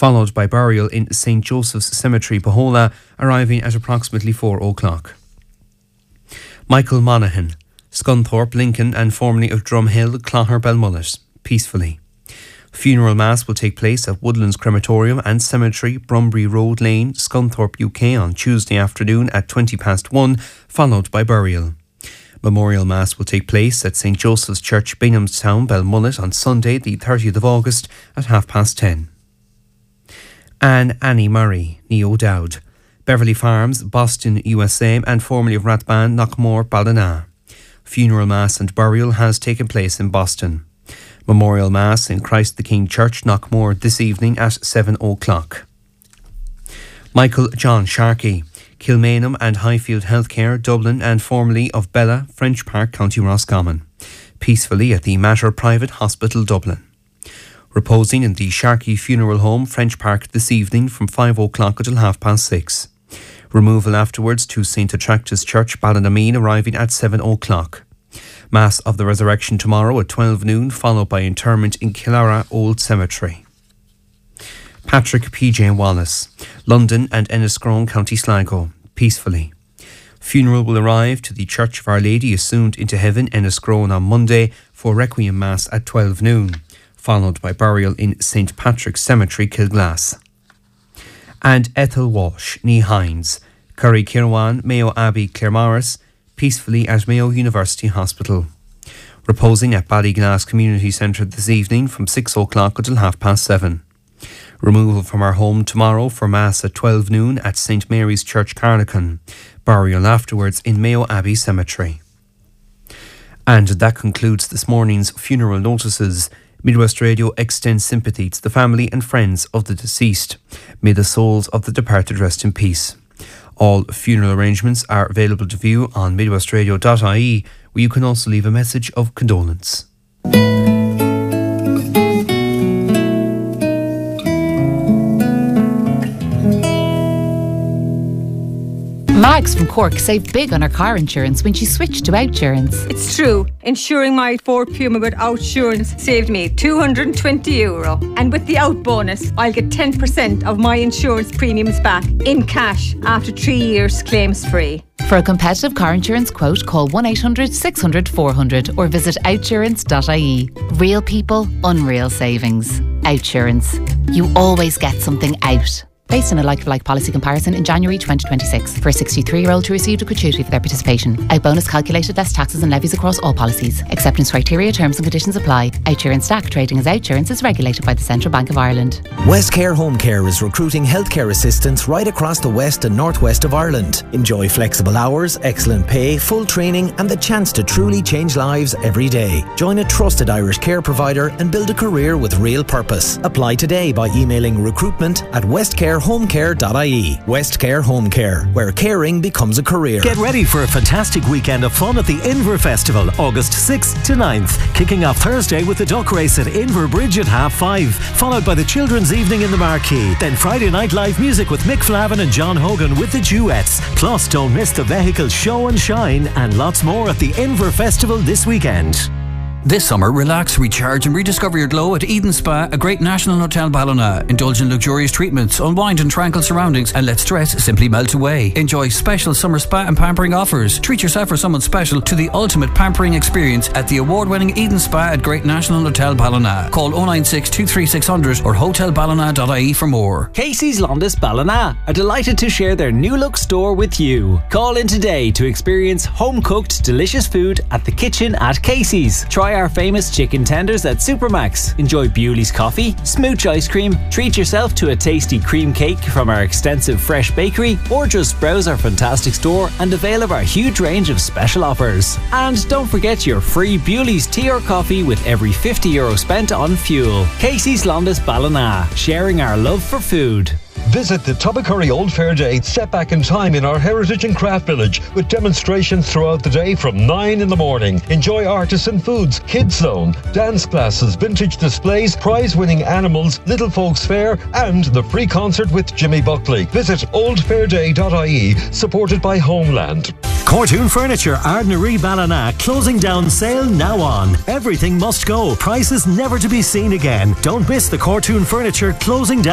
followed by burial in St. Joseph's Cemetery, Pahola, arriving at approximately 4 o'clock. Michael Monaghan, Scunthorpe, Lincoln and formerly of Drumhill, Clogher, Belmullet, peacefully. Funeral mass will take place at Woodlands Crematorium and Cemetery, Brumbury Road Lane, Scunthorpe, UK on Tuesday afternoon at 1:20, followed by burial. Memorial mass will take place at St. Joseph's Church, Binghamstown, Belmullet on Sunday the 30th of August at 10:30. Annie Murray, Neo Dowd, Beverly Farms, Boston, USA and formerly of Rathban, Knockmore, Ballina. Funeral mass and burial has taken place in Boston. Memorial Mass in Christ the King Church, Knockmore, this evening at 7 o'clock. Michael John Sharkey, Kilmainham and Highfield Healthcare, Dublin and formerly of Bella, French Park, County Roscommon, peacefully at the Mater Private Hospital, Dublin. Reposing in the Sharkey Funeral Home, French Park, this evening from 5 o'clock until 6:30. Removal afterwards to St. Attractus Church, Ballinamean, arriving at 7 o'clock. Mass of the Resurrection tomorrow at 12 noon, followed by interment in Killara Old Cemetery. Patrick P.J. Wallace, London and Enniscrone, County Sligo, peacefully. Funeral will arrive to the Church of Our Lady Assumed into Heaven, Enniscrone, on Monday for Requiem Mass at 12 noon, followed by burial in St. Patrick's Cemetery, Kilglass. And Ethel Walsh, Nee Hines, Curry Kirwan, Mayo Abbey, Claremorris, peacefully at Mayo University Hospital. Reposing at Ballyglass Community Centre this evening from 6 o'clock until 7:30. Removal from our home tomorrow for Mass at 12 noon at St. Mary's Church, Carnachan. Burial afterwards in Mayo Abbey Cemetery. And that concludes this morning's funeral notices. Midwest Radio extends sympathy to the family and friends of the deceased. May the souls of the departed rest in peace. All funeral arrangements are available to view on midwestradio.ie, where you can also leave a message of condolence. Mags from Cork saved big on her car insurance when she switched to Outsurance. It's true. Insuring my Ford Puma with Outsurance saved me €220. And with the Out bonus, I'll get 10% of my insurance premiums back in cash after 3 years claims free. For a competitive car insurance quote, call 1-800-600-400 or visit outsurance.ie. Real people, unreal savings. Outsurance. You always get something out. Based on a like-for-like policy comparison in January 2026 for a 63-year-old who received a gratuity for their participation. Out bonus calculated less taxes and levies across all policies. Acceptance criteria, terms and conditions apply. Outsurance Stack trading as Outsurance is regulated by the Central Bank of Ireland. Westcare Home Care is recruiting healthcare assistants right across the west and northwest of Ireland. Enjoy flexible hours, excellent pay, full training and the chance to truly change lives every day. Join a trusted Irish care provider and build a career with real purpose. Apply today by emailing recruitment@westcarehomecare.ie. Westcare Home Care, where caring becomes a career. Get ready for a fantastic weekend of fun at the Inver Festival, August 6th to 9th. Kicking off Thursday with the duck race at Inver Bridge at 5:30, followed by the Children's Evening in the Marquee. Then Friday night live music with Mick Flavin and John Hogan with the Duets. Plus, don't miss the vehicle show and shine and lots more at the Inver Festival this weekend. This summer, relax, recharge and rediscover your glow at Eden Spa, a great national hotel Ballina. Indulge in luxurious treatments, unwind in tranquil surroundings and let stress simply melt away. Enjoy special summer spa and pampering offers. Treat yourself or someone special to the ultimate pampering experience at the award-winning Eden Spa at Great National Hotel Ballina. Call 096 23600 or hotelballina.ie for more. Casey's Londis Ballina are delighted to share their new look store with you. Call in today to experience home-cooked delicious food at the kitchen at Casey's. Try our famous chicken tenders at Supermax. Enjoy Bewley's coffee, smooch ice cream, treat yourself to a tasty cream cake from our extensive fresh bakery, or just browse our fantastic store and avail of our huge range of special offers. And don't forget your free Bewley's tea or coffee with every €50 spent on fuel. Casey's Londis Ballina, sharing our love for food. Visit the Tobercurry Old Fair Day set back in time in our Heritage and Craft Village with demonstrations throughout the day from 9 in the morning. Enjoy artisan foods, kids zone, dance classes, vintage displays, prize-winning animals, Little Folks Fair and the free concert with Jimmy Buckley. Visit oldfairday.ie, supported by Homeland. Cortoon Furniture, Ardnaree Ballina, closing down sale now on. Everything must go. Prices never to be seen again. Don't miss the Cortoon Furniture closing down